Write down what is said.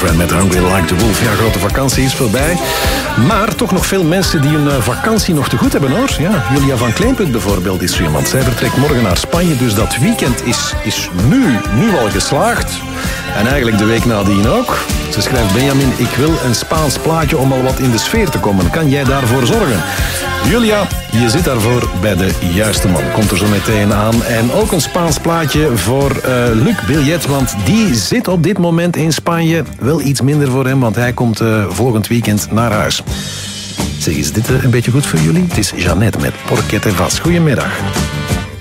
Girlfriend met Hungry Like the Wolf. Ja, grote vakantie is voorbij. Maar toch nog veel mensen die hun vakantie nog te goed hebben, hoor. Ja, Julia van Kleinput bijvoorbeeld is zo iemand. Zij vertrekt morgen naar Spanje, dus dat weekend is nu al geslaagd. En eigenlijk de week nadien ook. Ze schrijft: Benjamin, ik wil een Spaans plaatje om al wat in de sfeer te komen. Kan jij daarvoor zorgen? Julia, je zit daarvoor bij de juiste man. Komt er zo meteen aan. En ook een Spaans plaatje voor Luc Biljet, want die zit op dit moment in Spanje. Wel iets minder voor hem, want hij komt volgend weekend naar huis. Zeg, is dit een beetje goed voor jullie? Het is Jeannette met Porquete Vas. Goedemiddag.